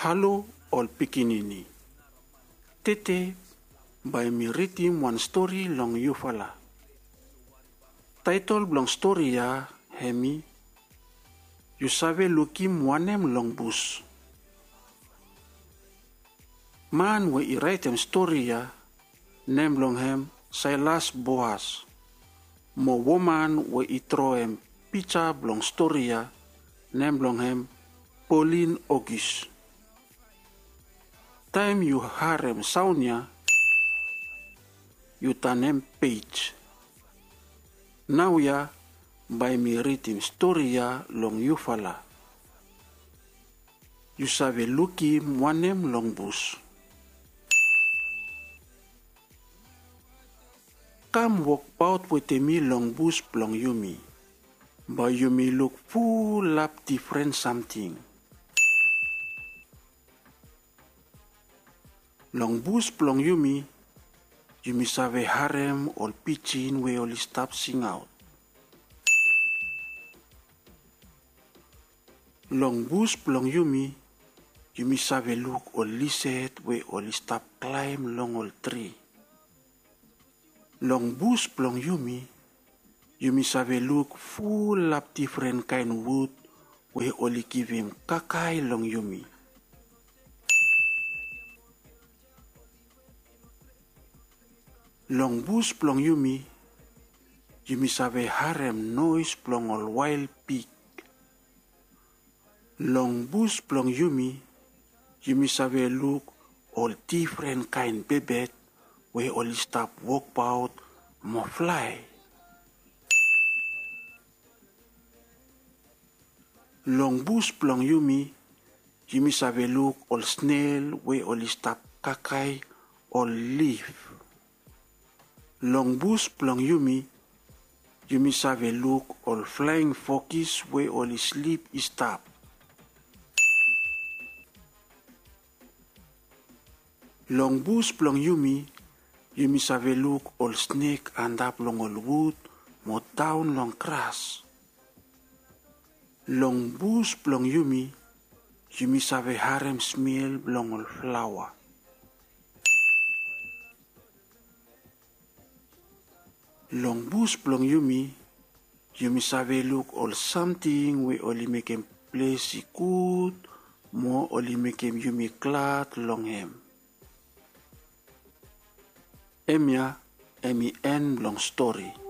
Halo ol pikinini. Tete by me writing one story long yufala. Title belong story ya hemi. You save lukim wanem long bus. Man we I write him story ya name long hem Silas Boas. Mo woman we I throw him picture belong story ya name long hem Pauline August. Time you harem saunya you tanem page. Now ya by me writing story ya long yufala. You save luki wanem long bus. Come walk out with me long bus plong yumi. But you may look full up different something. Long bus plong yumi, you may save harem or pitching we only stop sing out. Long bus plong yumi, you may save look or lizard we only stop climb long old tree. Long bus plong yumi, you may save look full up different kind wood we only give him kakai long yumi. Long bus plong yumi, you may save harem noise plong all wild pig. Long bus plong yumi, you may save look all different kind bebet we only stop walk out more fly. Long bus plong yumi, you may save look all snail we only stop kakai or leaf. Long bus plong yumi, you may save look all flying focus we only sleep stop. Long bus plong yumi, you may save look all snake and up long all wood, more down long grass. Long bus plong yumi, you may save harem smell long all flower. Long bus plong yumi, you may save look all something we only make him place good, more only make him yumi glad long him. Emia, emi en long story.